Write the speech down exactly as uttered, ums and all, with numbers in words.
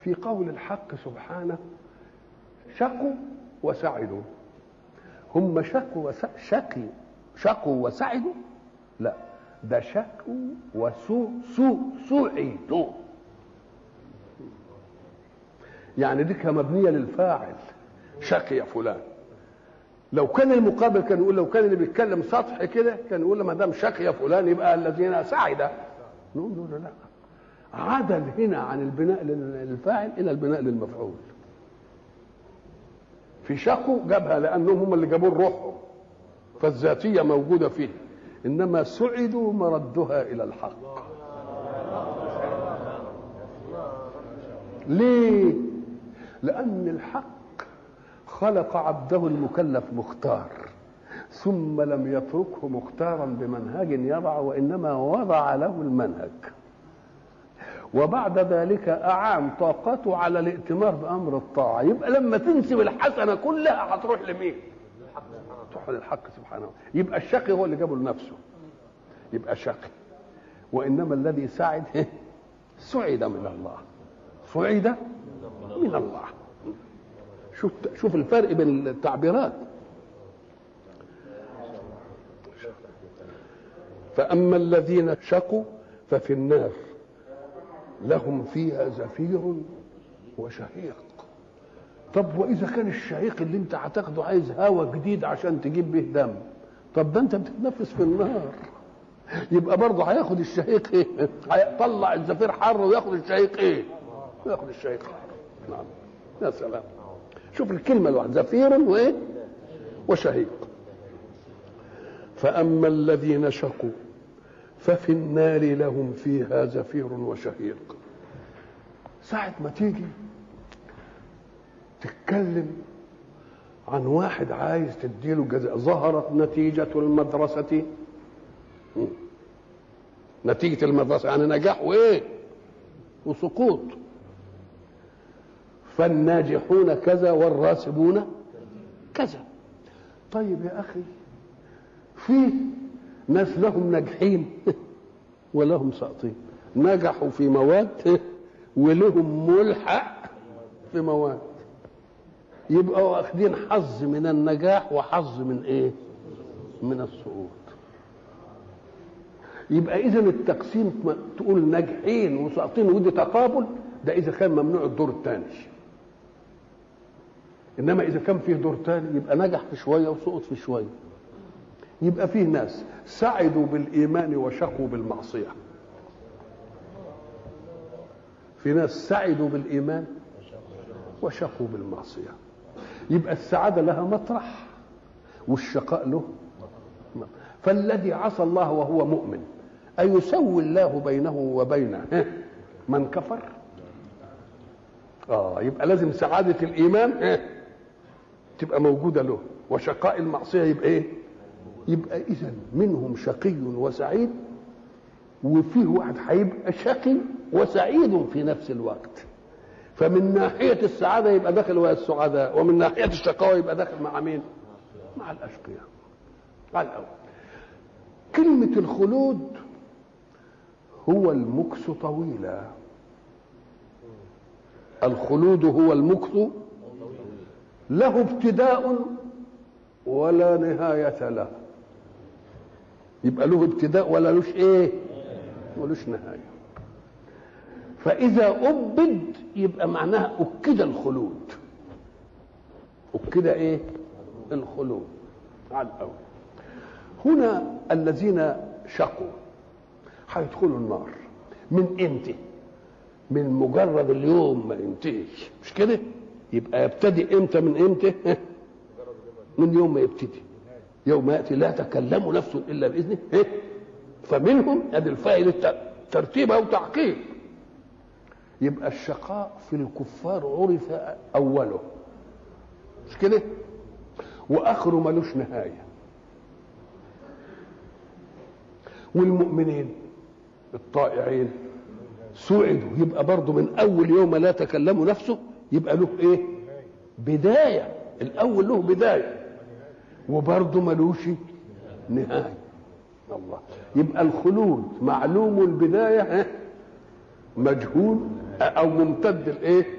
في قول الحق سبحانه شقوا وسعدوا. هم شقوا وس... شقي شقوا وسعدوا؟ لا، ده شقوا وسوء سوء سعدوا. يعني دي مبنيه للفاعل، شقي فلان. لو كان المقابل كان يقول، لو كان اللي بيتكلم سطحي كده كان يقول ما دام شقي فلان يبقى الذين سعد. نقول له لا، عدل هنا عن البناء للفاعل الى البناء للمفعول. في شقوا جابها لانهم هم اللي جابوا روحهم فالذاتيه موجوده فيه، انما سعدوا مردها الى الحق. ليه؟ لان الحق خلق عبده المكلف مختار، ثم لم يتركه مختارا بمنهج يضع، وانما وضع له المنهج، وبعد ذلك اعان طاقته على الائتمار بامر الطاعه. يبقى لما تنسب الحسنه كلها هتروح لمين؟ تروح للحق سبحانه. يبقى الشقي هو اللي جابه لنفسه، يبقى شقي. وانما الذي سعد سعد من الله، سعد من الله. شوف شوف الفرق بين التعبيرات. فاما الذين شقوا ففي النار لهم فيها زفير وشهيق. طب واذا كان الشهيق اللي انت هتاخده عايز هواء جديد عشان تجيب به دم، طب ده انت بتتنفس في النار، يبقى برضه هياخد الشهيق ايه؟ هيطلع الزفير حر وياخد الشهيق ايه؟ ياخد الشهيق حر. نعم يا سلام. شوف الكلمه الواحده، زفير وايه؟ وشهيق. فاما الذين شقوا ففي النار لهم فيها زفير وشهيق. ساعة ما تيجي تتكلم عن واحد عايز تديله جزاء، ظهرت نتيجة المدرسة، نتيجة المدرسة يعني نجاح وايه؟ وسقوط. فالناجحون كذا والراسبون كذا. طيب يا اخي، في ناس لهم ناجحين ولهم ساقطين، نجحوا في مواد ولهم ملحق في مواد، يبقوا واخدين حظ من النجاح وحظ من ايه؟ من السقوط. يبقى اذا التقسيم تقول ناجحين وساقطين ودي تقابل، ده اذا كان ممنوع الدور الثاني. انما اذا كان فيه دور ثاني يبقى نجح في شويه وسقط في شويه. يبقى فيه ناس سعدوا بالإيمان وشقوا بالمعصية، في ناس سعدوا بالإيمان وشقوا بالمعصية. يبقى السعادة لها مطرح والشقاء له. فالذي عصى الله وهو مؤمن أيسوي الله بينه وبين من كفر؟ آه يبقى لازم سعادة الإيمان تبقى موجودة له، وشقاء المعصية يبقى إيه؟ يبقى إذن منهم شقي وسعيد، وفيه واحد هيبقى شقي وسعيد في نفس الوقت. فمن ناحية السعادة يبقى داخل ويا السعداء، ومن ناحية الشقاوة يبقى داخل مع مين؟ مع الأشقياء. على الأول كلمة الخلود هو المكث طويلا. الخلود هو المكث له ابتداء ولا نهاية له. يبقى له ابتداء ولا لوش ايه؟ ولوش نهاية. فإذا أبد يبقى معناها أكد الخلود. أكد ايه؟ الخلود. على الأول هنا الذين شقوا هيدخلوا النار من امتى؟ من مجرد اليوم ما ينتهيش، مش كده؟ يبقى يبتدي امتى؟ من امتى؟ من يوم ما يبتدي. يوم ياتي لا تكلم نفس الا باذنه. إيه؟ فمنهم ادي الفاعل ترتيب او تعقيب. يبقى الشقاء في الكفار عرف اوله، مش كده؟ واخره ملوش نهايه. والمؤمنين الطائعين سعدوا، يبقى برضه من اول يوم لا تكلم نفسه يبقى له ايه؟ بدايه. الاول له بدايه وبرضه ملوش نهايه. الله. يبقى الخلود معلوم البدايه مجهول او ممتد الايه